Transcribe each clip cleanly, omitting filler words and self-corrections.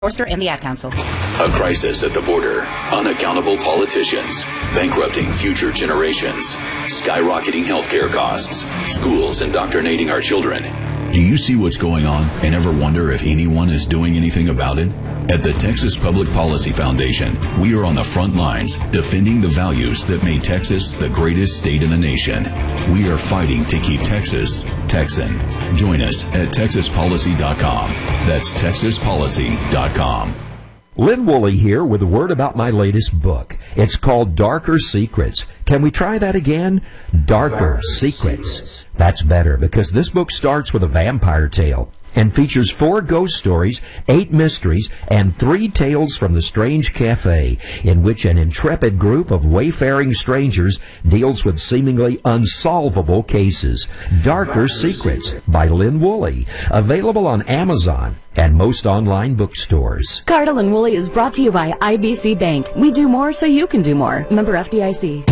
Forster and the Ad Council. A crisis at the border, unaccountable politicians, bankrupting future generations, skyrocketing healthcare costs, schools indoctrinating our children. Do you see what's going on and ever wonder if anyone is doing anything about it? At the Texas Public Policy Foundation, we are on the front lines defending the values that made Texas the greatest state in the nation. We are fighting to keep Texas Texan. Join us at TexasPolicy.com. That's TexasPolicy.com. Lynn Woolley here with a word about my latest book. It's called Darker Secrets. Can we try that again? Darker Secrets. That's better because this book starts with a vampire tale and features 4 ghost stories, 8 mysteries, and 3 tales from the Strange Cafe, in which an intrepid group of wayfaring strangers deals with seemingly unsolvable cases. Darker Secrets by Lynn Woolley. Available on Amazon and most online bookstores. Cardle and Woolley is brought to you by IBC Bank. We do more so you can do more. Member FDIC.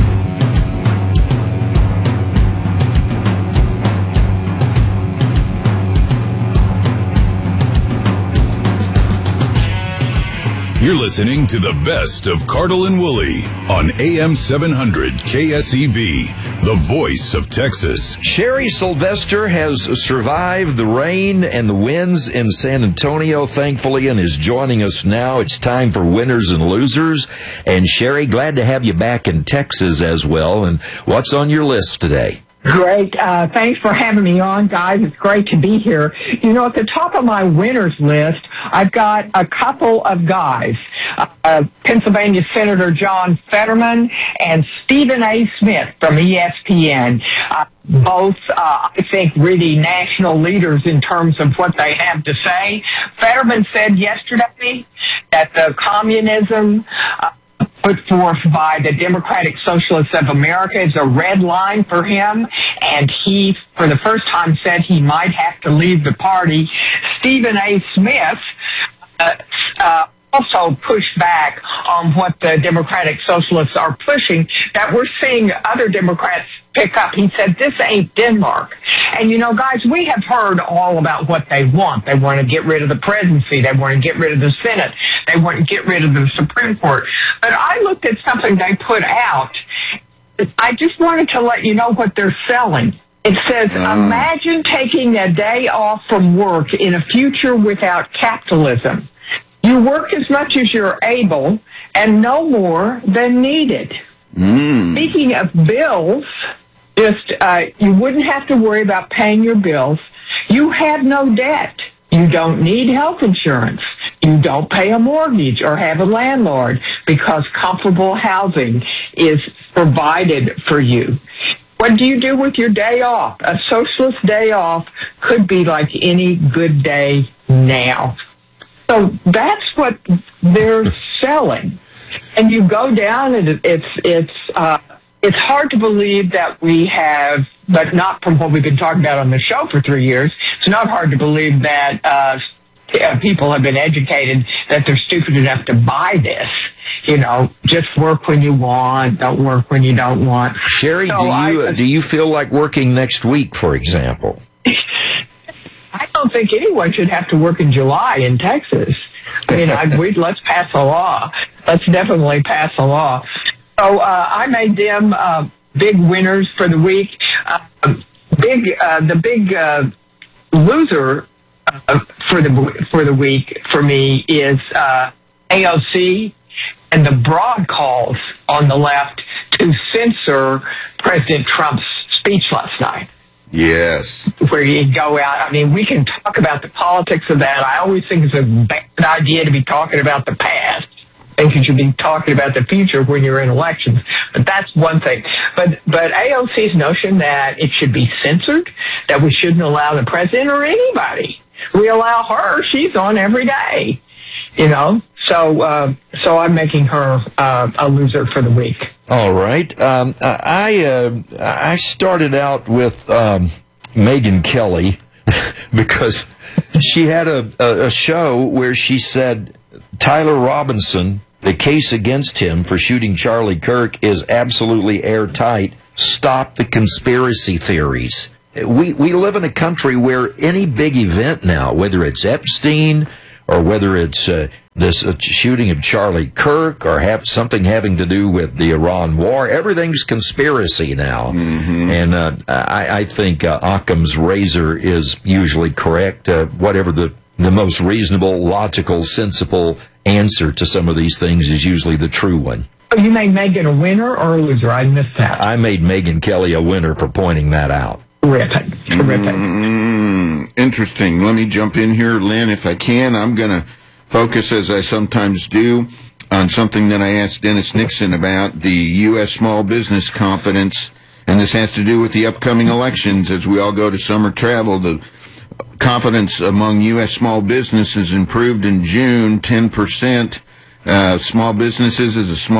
You're listening to the best of Cardle and Woolley on AM 700 KSEV, the voice of Texas. Sherry Sylvester has survived the rain and the winds in San Antonio, thankfully, and is joining us now. It's time for Winners and Losers. And Sherry, glad to have you back in Texas as well. And what's on your list today? Great. Thanks for having me on, guys. It's great to be here. You know, at the top of my winners list, I've got a couple of guys. Pennsylvania Senator John Fetterman and Stephen A. Smith from ESPN. Both, I think, really national leaders in terms of what they have to say. Fetterman said yesterday that the communism put forth by the Democratic Socialists of America is a red line for him, and he, for the first time, said he might have to leave the party. Stephen A. Smith also pushed back on what the Democratic Socialists are pushing, that we're seeing other Democrats pick up. He said, this ain't Denmark. And, you know, guys, we have heard all about what they want. They want to get rid of the presidency. They want to get rid of the Senate. They want to get rid of the Supreme Court. But I looked at something they put out. I just wanted to let you know what they're selling. It says, imagine taking a day off from work in a future without capitalism. You work as much as you're able and no more than needed. Speaking of bills, you wouldn't have to worry about paying your bills. You have no debt. You don't need health insurance. You don't pay a mortgage or have a landlord because comfortable housing is provided for you. What do you do with your day off? A socialist day off could be like any good day now. So that's what they're selling. And you go down, and it's hard to believe that we have, but not from what we've been talking about on the show for 3 years. It's not hard to believe that people have been educated that they're stupid enough to buy this. You know, just work when you want, don't work when you don't want. Sherry, do you feel like working next week, for example? I don't think anyone should have to work in July in Texas. I mean, let's pass a law. Let's definitely pass a law. So I made them big winners for the week. The big loser for the week for me is AOC and the broad calls on the left to censor President Trump's speech last night. Yes. Where you go out. I mean, we can talk about the politics of that. I always think it's a bad idea to be talking about the past. I think you should be talking about the future when you're in elections. But that's one thing. But AOC's notion that it should be censored, that we shouldn't allow the president or anybody. We allow her. She's on every day. You know, so I'm making her a loser for the week. All right. I started out with Megyn Kelly because she had a show where she said Tyler Robinson, the case against him for shooting Charlie Kirk is absolutely airtight. Stop the conspiracy theories. We live in a country where any big event now, whether it's Epstein or whether it's this shooting of Charlie Kirk, or something having to do with the Iran war. Everything's conspiracy now. Mm-hmm. And I think Occam's razor is usually correct. Whatever the most reasonable, logical, sensible answer to some of these things is usually the true one. You made Megyn a winner or a loser? I missed that. I made Megyn Kelly a winner for pointing that out. Terrific. Interesting. Let me jump in here, Lynn, if I can. I'm going to focus, as I sometimes do, on something that I asked Dennis Nixon about, the U.S. small business confidence, and this has to do with the upcoming elections. As we all go to summer travel, the confidence among U.S. small businesses improved in June, 10%. Small businesses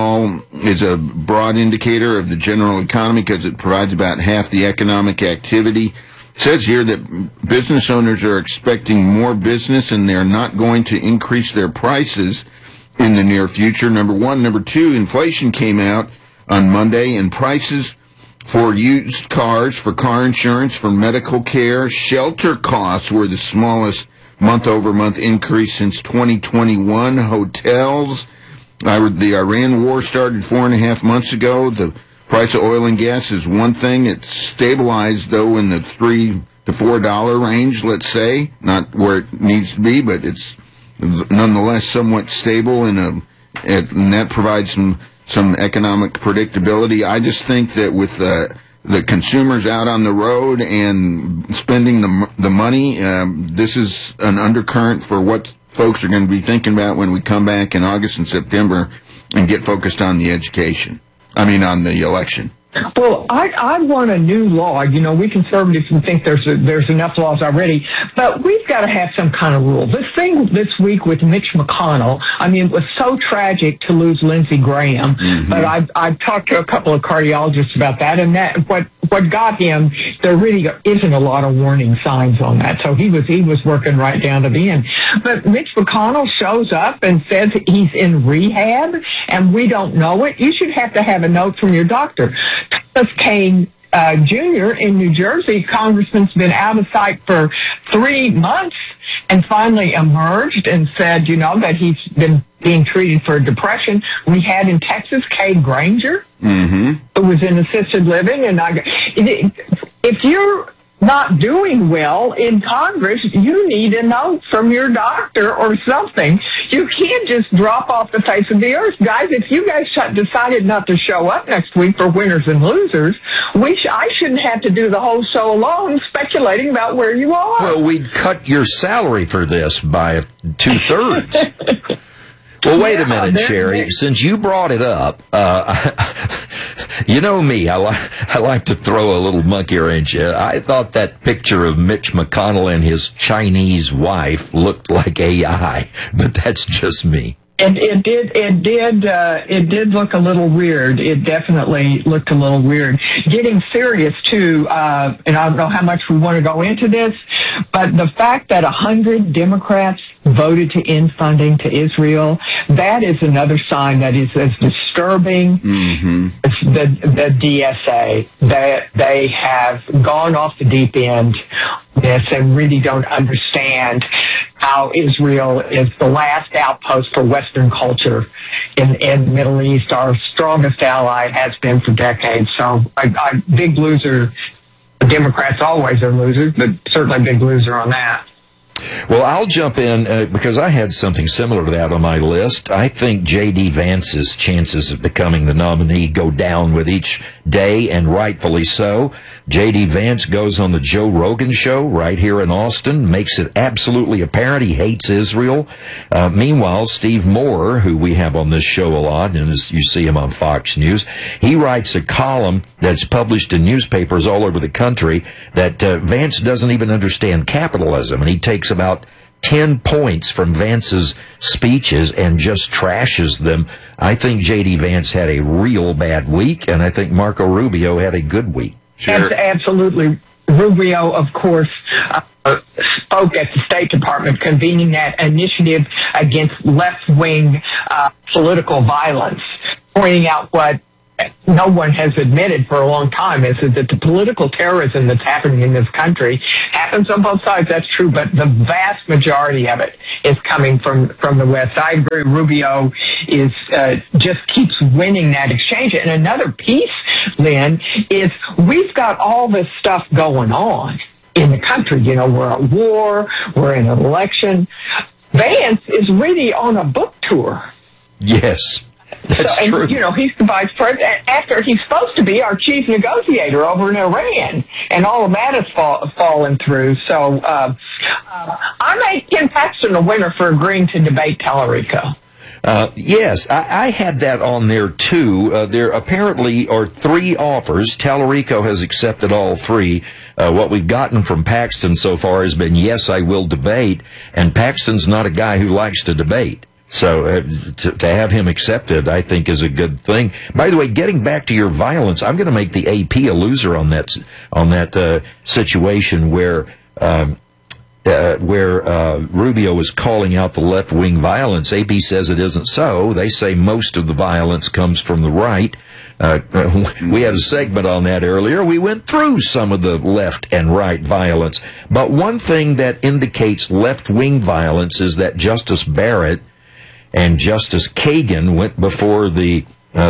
is a broad indicator of the general economy because it provides about half the economic activity. It says here that business owners are expecting more business and they're not going to increase their prices in the near future. Number one. Number two, inflation came out on Monday, and prices for used cars, for car insurance, for medical care, shelter costs were the smallest month-over-month increase since 2021. Hotels, the Iran war started 4.5 months ago. The price of oil and gas is one thing. It's stabilized, though, in the $3 to $4 range, let's say. Not where it needs to be, but it's nonetheless somewhat stable, and that provides some economic predictability. I just think that with the consumers out on the road and spending the money, this is an undercurrent for what folks are going to be thinking about when we come back in August and September and get focused on the on the election. Well, I want a new law. You know, we conservatives think there's enough laws already, but we've got to have some kind of rule. This thing this week with Mitch McConnell, it was so tragic to lose Lindsey Graham, but I've talked to a couple of cardiologists about that, and that what got him, there really isn't a lot of warning signs on that. So he was working right down to the end. But Mitch McConnell shows up and says he's in rehab, and we don't know it. You should have to have a note from your doctor. Thomas Kane Jr. in New Jersey, congressman's been out of sight for 3 months and finally emerged and said, that he's been being treated for depression. We had in Texas Kay Granger, who was in assisted living. And if you're not doing well in Congress, you need a note from your doctor or something. You can't just drop off the face of the earth. Guys, if you guys decided not to show up next week for winners and losers, I shouldn't have to do the whole show alone speculating about where you are. Well, we'd cut your salary for this by 2/3. Well, wait a minute, Sherry. Since you brought it up, you know me, I like to throw a little monkey wrench. I thought that picture of Mitch McConnell and his Chinese wife looked like AI, but that's just me. It did look a little weird. It definitely looked a little weird. Getting serious too, and I don't know how much we want to go into this, but the fact that 100 Democrats voted to end funding to Israel, that is another sign that is as disturbing as the DSA. They have gone off the deep end this and really don't understand how Israel is the last outpost for Western culture in the Middle East. Our strongest ally has been for decades. So I big loser. The Democrats always are losers, but certainly a big loser on that. Well, I'll jump in because I had something similar to that on my list. I think J.D. Vance's chances of becoming the nominee go down with each day, and rightfully so. J.D. Vance goes on the Joe Rogan show right here in Austin, makes it absolutely apparent he hates Israel. Meanwhile, Steve Moore, who we have on this show a lot, and as you see him on Fox News, he writes a column that's published in newspapers all over the country that Vance doesn't even understand capitalism, and he takes about 10 points from Vance's speeches and just trashes them. I think J.D. Vance had a real bad week, and I think Marco Rubio had a good week. Sure. Absolutely. Rubio, of course, spoke at the State Department convening that initiative against left-wing political violence, pointing out what no one has admitted for a long time is that the political terrorism that's happening in this country happens on both sides. That's true, but the vast majority of it is coming from the West. I agree. Rubio is just keeps winning that exchange. And another piece, Lynn, is we've got all this stuff going on in the country. You know, we're at war, we're in an election. Vance is really on a book tour. Yes. That's true. You know, he's the vice president after he's supposed to be our chief negotiator over in Iran, and all of that has fallen through. So I made Ken Paxton a winner for agreeing to debate Tallarico. Yes, I had that on there too. There apparently are 3 offers. Tallarico has accepted all 3. What we've gotten from Paxton so far has been, yes, I will debate, and Paxton's not a guy who likes to debate. So to have him accepted, I think, is a good thing. By the way, getting back to your violence, I'm going to make the AP a loser on that situation where Rubio is calling out the left-wing violence. AP says it isn't so. They say most of the violence comes from the right. We had a segment on that earlier. We went through some of the left and right violence. But one thing that indicates left-wing violence is that Justice Barrett and Justice Kagan went before the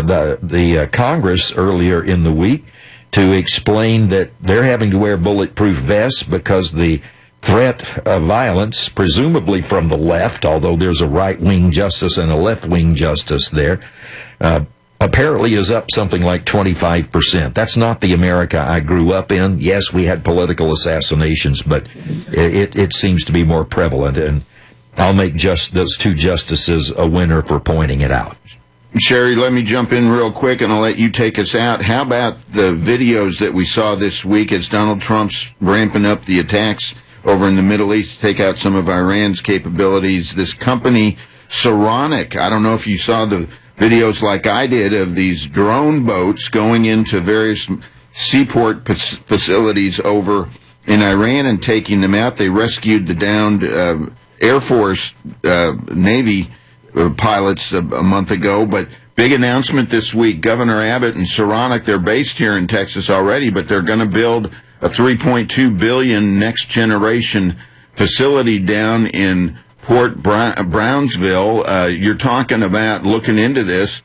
Congress earlier in the week to explain that they're having to wear bulletproof vests because the threat of violence, presumably from the left, although there's a right-wing justice and a left-wing justice there, apparently is up something like 25%. That's not the America I grew up in. Yes, we had political assassinations, but it seems to be more prevalent, and I'll make just those 2 justices a winner for pointing it out. Sherry, let me jump in real quick, and I'll let you take us out. How about the videos that we saw this week as Donald Trump's ramping up the attacks over in the Middle East to take out some of Iran's capabilities? This company, Saronic, I don't know if you saw the videos like I did of these drone boats going into various seaport facilities over in Iran and taking them out. They rescued the downed Air Force, Navy pilots a month ago, but big announcement this week. Governor Abbott and Saronic, they're based here in Texas already, but they're going to build a $3.2 billion next generation facility down in Port Brownsville. You're talking about, looking into this,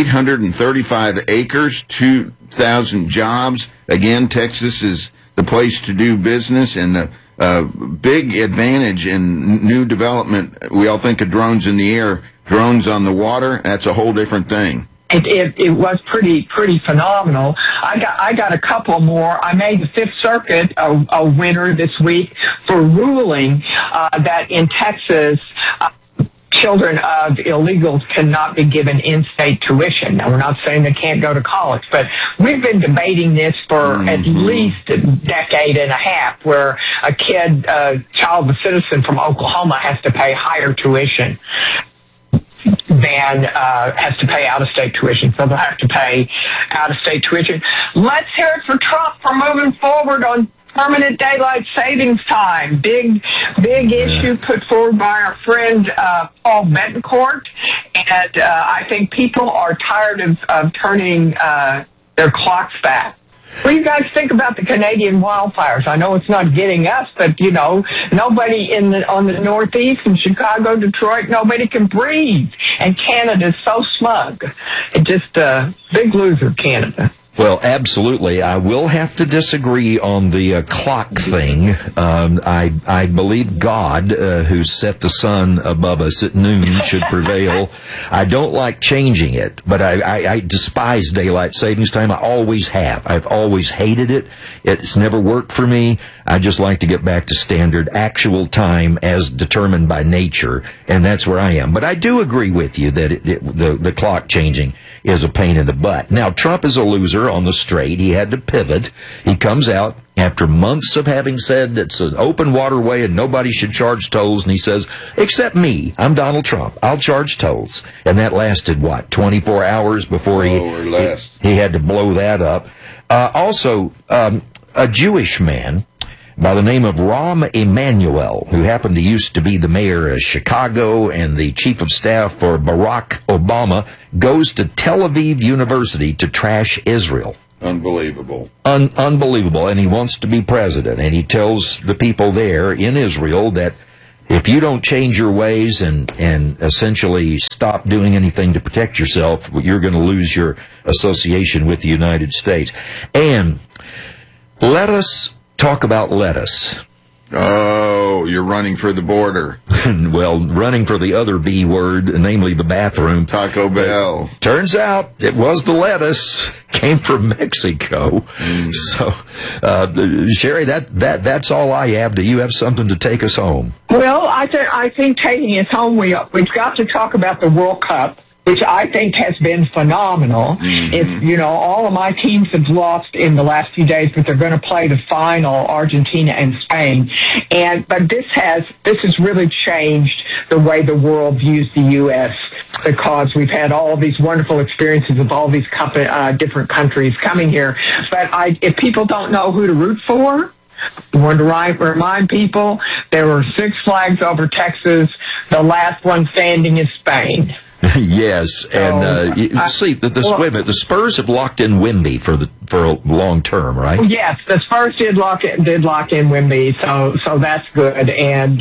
835 acres, 2,000 jobs. Again, Texas is the place to do business, and the big advantage in new development. We all think of drones in the air, drones on the water. That's a whole different thing. It was pretty phenomenal. I got a couple more. I made the Fifth Circuit a winner this week for ruling that in Texas, children of illegals cannot be given in-state tuition. Now, we're not saying they can't go to college, but we've been debating this for at least a decade and a half, where a kid, child of a citizen from Oklahoma, has to pay higher tuition than has to pay out-of-state tuition. So they'll have to pay out-of-state tuition. Let's hear it for Trump for moving forward on permanent daylight savings time. Big issue put forward by our friend Paul Betancourt. And I think people are tired of turning their clocks back. What do you guys think about the Canadian wildfires? I know it's not getting us, but, you know, nobody on the Northeast, in Chicago, Detroit, nobody can breathe. And Canada's so smug. It just, big loser, Canada. Well, absolutely. I will have to disagree on the clock thing. I believe God, who set the sun above us at noon, should prevail. I don't like changing it, but I despise daylight savings time. I always have. I've always hated it. It's never worked for me. I just like to get back to standard actual time as determined by nature, and that's where I am. But I do agree with you that the clock changing is a pain in the butt. Now, Trump is a loser on the straight. He had to pivot. He comes out after months of having said it's an open waterway and nobody should charge tolls, and he says, except me, I'm Donald Trump, I'll charge tolls. And that lasted, 24 hours before he had to blow that up. Also, a Jewish man by the name of Rahm Emanuel, who happened to used to be the mayor of Chicago and the chief of staff for Barack Obama, goes to Tel Aviv University to trash Israel. Unbelievable. Unbelievable. And he wants to be president. And he tells the people there in Israel that if you don't change your ways and essentially stop doing anything to protect yourself, you're going to lose your association with the United States. And let us talk about lettuce. Oh, you're running for the border. Well, running for the other B word, namely the bathroom. Taco Bell. Turns out it was the lettuce. Came from Mexico. So, Sherry, that's all I have. Do you have something to take us home? Well, I think taking us home, we've got to talk about the World Cup, which I think has been phenomenal. It's, all of my teams have lost in the last few days, but they're going to play the final, Argentina and Spain. But this has really changed the way the world views the U.S. because we've had all these wonderful experiences of all these different countries coming here. But if people don't know who to root for, I want to remind people there were 6 flags over Texas. The last one standing is Spain. Yes, and the Spurs have locked in Wemby for a long term, right? Yes, the Spurs did lock in Wemby, so that's good, and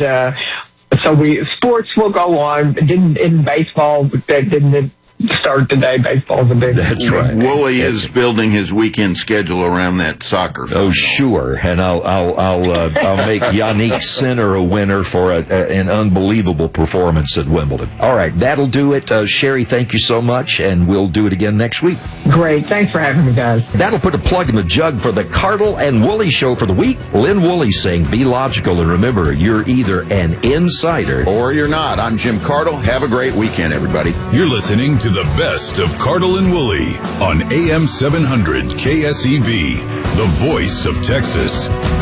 so sports will go on. In baseball, didn't start today. Baseball's a big. That's right. Wooly is building his weekend schedule around that soccer final. Oh, sure, and I'll make Yannick Sinner a winner for an unbelievable performance at Wimbledon. All right, that'll do it. Sherry, thank you so much, and we'll do it again next week. Great, thanks for having me, guys. That'll put a plug in the jug for the Cardle and Wooly Show for the week. Lynn Wooly saying, "Be logical, and remember, you're either an insider or you're not." I'm Jim Cardle. Have a great weekend, everybody. You're listening to the best of Cardle and Wooly on AM 700 KSEV, the voice of Texas.